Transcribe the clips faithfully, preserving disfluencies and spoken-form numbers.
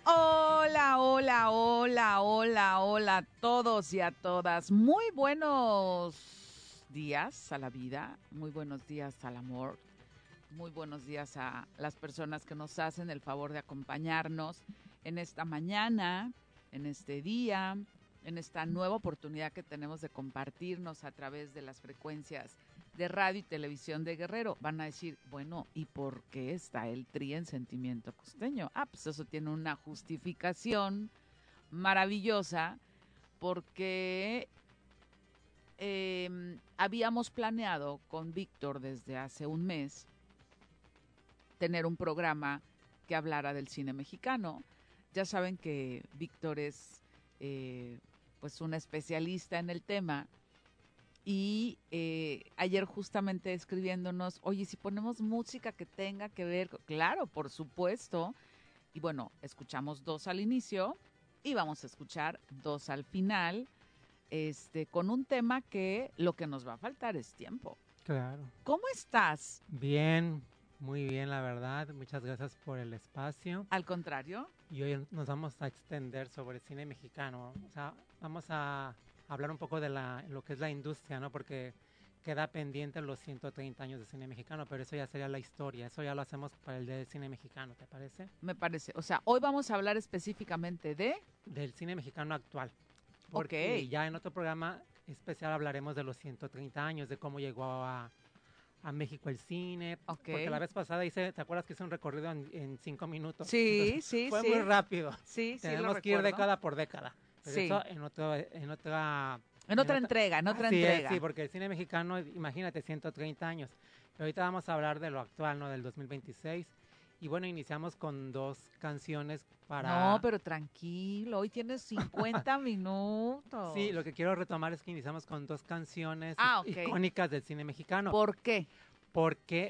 Hola, hola, hola, hola, hola a todos y a todas. Muy buenos días a la vida, muy buenos días al amor, muy buenos días a las personas que nos hacen el favor de acompañarnos en esta mañana, en este día, en esta nueva oportunidad que tenemos de compartirnos a través de las frecuencias de radio y televisión de Guerrero. Van a decir, bueno, ¿y por qué está el Tri en Sentimiento Costeño? Ah, pues eso tiene una justificación maravillosa porque eh, habíamos planeado con Víctor desde hace un mes tener un programa que hablara del cine mexicano. Ya saben que Víctor es eh, pues un especialista en el tema. Y eh, ayer justamente escribiéndonos, oye, si ponemos música que tenga que ver, claro, por supuesto. Y bueno, escuchamos dos al inicio y vamos a escuchar dos al final, este, con un tema que lo que nos va a faltar es tiempo. Claro. ¿Cómo estás? Bien, muy bien, la verdad. Muchas gracias por el espacio. Al contrario. Y hoy nos vamos a extender sobre cine mexicano. O sea, vamos a hablar un poco de la, lo que es la industria, ¿no? Porque queda pendiente los ciento treinta años de cine mexicano, pero eso ya sería la historia. Eso ya lo hacemos para el Día del Cine Mexicano, ¿te parece? Me parece. O sea, hoy vamos a hablar específicamente de... Del cine mexicano actual. Porque okay. ya en otro programa especial hablaremos de los ciento treinta años, de cómo llegó a... a México el cine, okay. Porque la vez pasada hice, ¿te acuerdas que hice un recorrido en, en cinco minutos? Sí, Entonces, sí, fue sí. muy rápido. Sí, Tenemos sí, que ir década por década. Pero sí. eso en, otro, en otra... En, en otra entrega, en otra sí, entrega. Sí, porque el cine mexicano, imagínate, ciento treinta años. Pero ahorita vamos a hablar de lo actual, ¿no? Del dos mil veintiséis. Y bueno, iniciamos con dos canciones para... No, pero tranquilo, hoy tienes cincuenta minutos. Sí, lo que quiero retomar es que iniciamos con dos canciones ah, okay. icónicas del cine mexicano. ¿Por qué? Porque,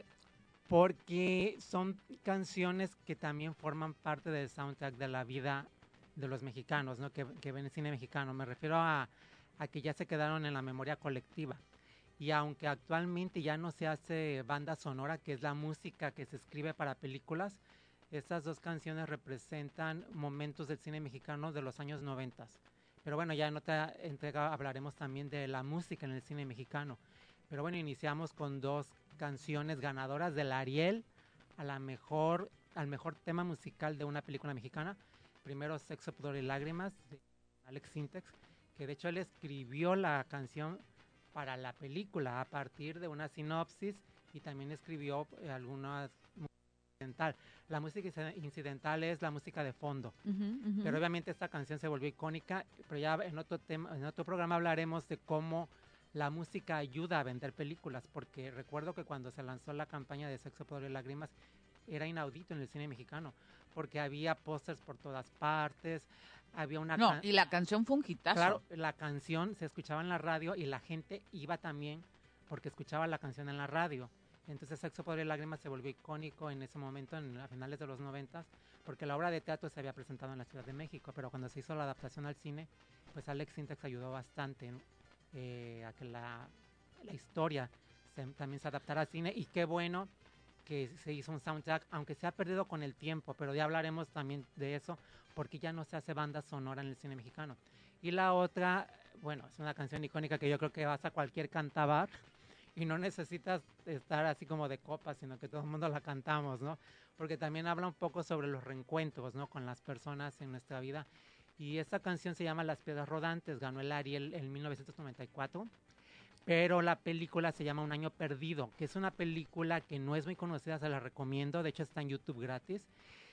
porque son canciones que también forman parte del soundtrack de la vida de los mexicanos, ¿no? Que, que ven el cine mexicano. Me refiero a, a que ya se quedaron en la memoria colectiva. Y aunque actualmente ya no se hace banda sonora, que es la música que se escribe para películas, estas dos canciones representan momentos del cine mexicano de los años noventas. Pero bueno, ya en otra entrega hablaremos también de la música en el cine mexicano. Pero bueno, iniciamos con dos canciones ganadoras del Ariel a la mejor, al mejor tema musical de una película mexicana. Primero, Sexo, Pudor y Lágrimas, de Alex Sintek, que de hecho él escribió la canción para la película a partir de una sinopsis y también escribió eh, algunas incidental. La música incidental es la música de fondo, uh-huh, uh-huh. Pero obviamente esta canción se volvió icónica, pero ya en otro tema, en otro programa hablaremos de cómo la música ayuda a vender películas, porque recuerdo que cuando se lanzó la campaña de Sexo, Pudor y Lágrimas era inaudito en el cine mexicano, porque había pósters por todas partes, había una... No, y la canción fue un hitazo. Claro, la canción se escuchaba en la radio y la gente iba también porque escuchaba la canción en la radio. Entonces Sexo, Pudor y Lágrimas se volvió icónico en ese momento, en, a finales de los noventas, porque la obra de teatro se había presentado en la Ciudad de México, pero cuando se hizo la adaptación al cine, pues Alex Sintek ayudó bastante eh, a que la, la historia se, también se adaptara al cine, y qué bueno que se hizo un soundtrack, aunque se ha perdido con el tiempo, pero ya hablaremos también de eso, porque ya no se hace banda sonora en el cine mexicano. Y la otra, bueno, es una canción icónica que yo creo que vas a cualquier cantabar, y no necesitas estar así como de copa, sino que todo el mundo la cantamos, ¿no? Porque también habla un poco sobre los reencuentros, ¿no? Con las personas en nuestra vida. Y esta canción se llama Las Piedras Rodantes, ganó el Ariel en mil novecientos noventa y cuatro. Pero la película se llama Un Año Perdido, que es una película que no es muy conocida, se la recomiendo. De hecho está en YouTube gratis.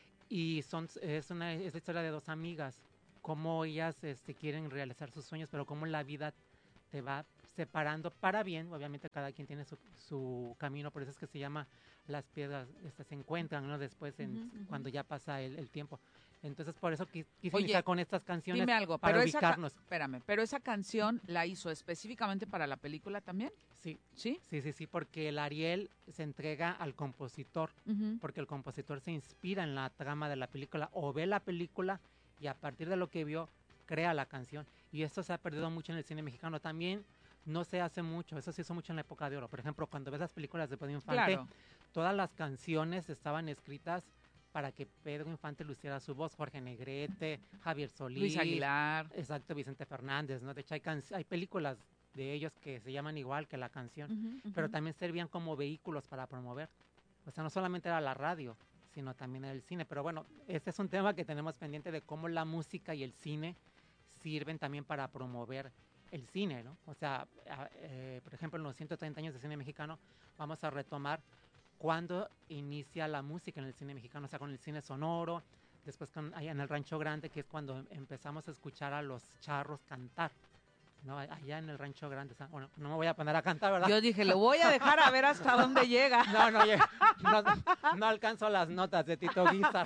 Y son, es, una, es la historia de dos amigas, cómo ellas este, quieren realizar sus sueños, pero cómo la vida te va separando para bien. Obviamente cada quien tiene su, su camino, por eso es que se llama Las Piedras estas se encuentran, ¿no? Después en, uh-huh, uh-huh. cuando ya pasa el, el tiempo. Entonces por eso quis, quise Oye, iniciar con estas canciones dime algo, para pero ubicarnos. Esa, espérame, ¿pero esa canción la hizo específicamente para la película también? Sí. ¿Sí? Sí, sí, sí, porque el Ariel se entrega al compositor, uh-huh. porque el compositor se inspira en la trama de la película o ve la película y a partir de lo que vio crea la canción. Y esto se ha perdido mucho en el cine mexicano. También no se hace mucho, eso se hizo mucho en la época de oro. Por ejemplo, cuando ves las películas de Pedro Infante, claro. todas las canciones estaban escritas para que Pedro Infante luciera su voz, Jorge Negrete, Javier Solís, Luis Aguilar. Exacto, Vicente Fernández, ¿no? De hecho hay, can- hay películas de ellos que se llaman igual que la canción, Uh-huh, uh-huh. pero también servían como vehículos para promover. O sea, no solamente era la radio, sino también era el cine. Pero bueno, este es un tema que tenemos pendiente de cómo la música y el cine sirven también para promover el cine, ¿no? O sea, a- eh, por ejemplo, en los ciento treinta años de cine mexicano vamos a retomar cuándo inicia la música en el cine mexicano, o sea, con el cine sonoro, después con, allá en el Rancho Grande, que es cuando em- empezamos a escuchar a los charros cantar, ¿no? A- Allá en el Rancho Grande, o sea, bueno, no me voy a poner a cantar, ¿verdad? Yo dije, lo voy a dejar a ver hasta dónde llega. No, no, llega- no, no alcanzo las notas de Tito Guizar.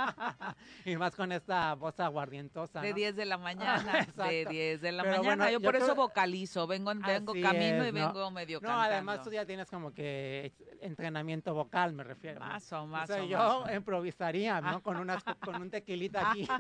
Y más con esta voz aguardientosa, De ¿no? diez de la mañana, Exacto. de diez de la Pero mañana. bueno, yo yo por eso creo- vocalizo, vengo, vengo Así camino es, y ¿no? vengo medio No, cantando. además tú ya tienes como que entrenamiento vocal, me refiero. ¿no? Más o O más sea, o yo más. improvisaría, ¿no? Con, unas, con un tequilita aquí.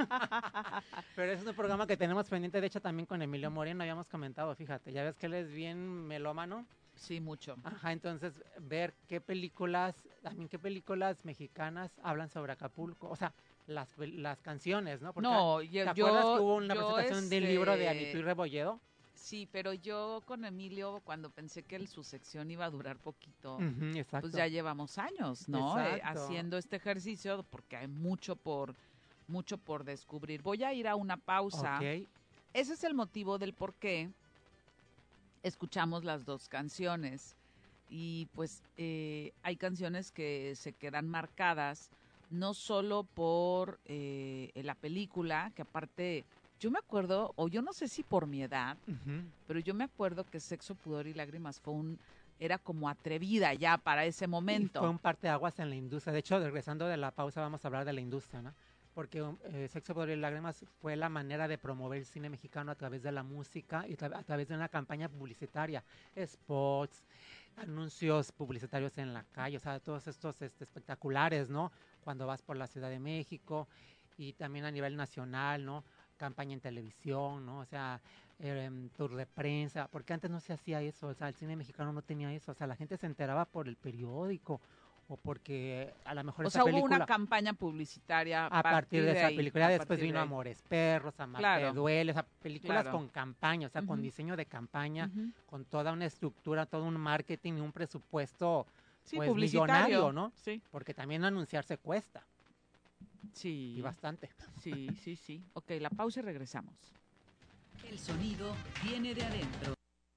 Pero ese es un programa que tenemos pendiente, de hecho, también con Emilio Moreno, habíamos comentado, fíjate, ya ves que él es bien melómano. Sí, mucho. Ajá, entonces, ver qué películas, también qué películas mexicanas hablan sobre Acapulco, o sea, las, pel- las canciones, ¿no? Porque, No, ¿te yo, acuerdas yo- que hubo una yo, presentación del este, libro de Anito y Rebolledo? Sí, pero yo con Emilio, cuando pensé que el- su sección iba a durar poquito, Ujú, exacto. pues ya llevamos años, ¿no? Eh, Exacto. haciendo este ejercicio, porque hay mucho por, mucho por descubrir. Voy a ir a una pausa. Ok. Ese es el motivo del por qué escuchamos las dos canciones. Y pues eh, hay canciones que se quedan marcadas no solo por eh, la película, que aparte, yo me acuerdo, o yo no sé si por mi edad, Ujú. pero yo me acuerdo que Sexo, Pudor y Lágrimas fue un, era como atrevida ya para ese Y momento. fue un parteaguas en la industria. De hecho, regresando de la pausa, vamos a hablar de la industria, ¿no? Porque um, eh, Sexo, Poder y Lágrimas fue la manera de promover el cine mexicano a través de la música y tra- a través de una campaña publicitaria, spots, anuncios publicitarios en la calle, o sea, todos estos este, espectaculares, ¿no? Cuando vas por la Ciudad de México y también a nivel nacional, ¿no? Campaña en televisión, ¿no? O sea, eh, tour de prensa, porque antes no se hacía eso, o sea, el cine mexicano no tenía eso, o sea, la gente se enteraba por el periódico o porque a lo mejor O esa sea, hubo película, una campaña publicitaria a partir de esa ahí, película, a después partir vino de ahí. Amores Perros, Amarte Claro. Duele, o sea, películas Claro. con campaña, o sea, con Ujú. diseño de campaña, Ujú. con toda una estructura, todo un marketing y un presupuesto, Sí, pues, publicitario, millonario, ¿no? Sí, Porque también anunciarse cuesta, sí, y bastante. sí, sí, sí. Ok, la pausa y regresamos. El sonido viene de adentro.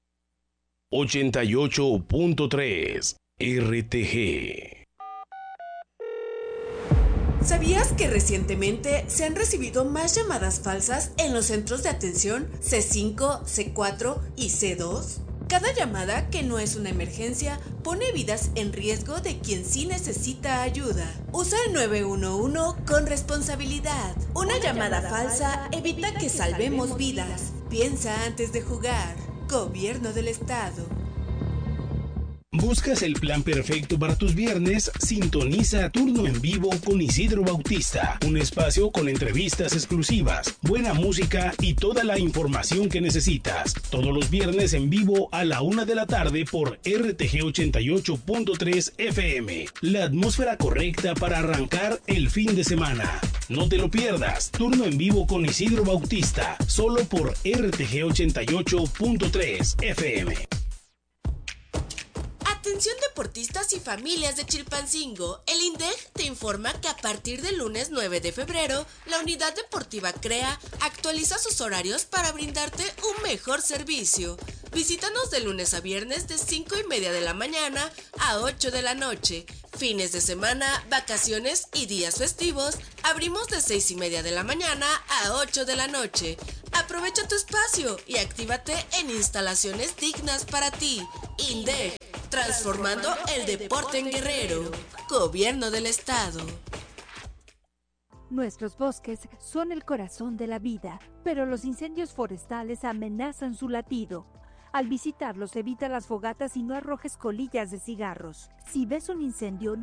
ochenta y ocho punto tres R T G. ¿Sabías que recientemente se han recibido más llamadas falsas en los centros de atención C cinco, C cuatro y C dos? Cada llamada que no es una emergencia pone vidas en riesgo de quien sí necesita ayuda. Usa el nueve uno uno con responsabilidad. Una, llamada, llamada falsa evita que salvemos vidas. Piensa antes de jugar. Gobierno del Estado. ¿Buscas el plan perfecto para tus viernes? Sintoniza Turno en Vivo con Isidro Bautista, un espacio con entrevistas exclusivas, buena música y toda la información que necesitas. Todos los viernes en vivo a la una de la tarde por R T G ochenta y ocho punto tres F M. La atmósfera correcta para arrancar el fin de semana. No te lo pierdas. Turno en Vivo con Isidro Bautista, solo por R T G ochenta y ocho punto tres F M. Atención deportistas y familias de Chilpancingo, el INDEC te informa que a partir del lunes nueve de febrero, la Unidad Deportiva CREA actualiza sus horarios para brindarte un mejor servicio. Visítanos de lunes a viernes de cinco y media de la mañana a ocho de la noche. Fines de semana, vacaciones y días festivos, abrimos de seis y media de la mañana a ocho de la noche. Aprovecha tu espacio y actívate en instalaciones dignas para ti. INDEC, transformando el deporte en Guerrero. Gobierno del Estado. Nuestros bosques son el corazón de la vida, pero los incendios forestales amenazan su latido. Al visitarlos, evita las fogatas y no arrojes colillas de cigarros. Si ves un incendio,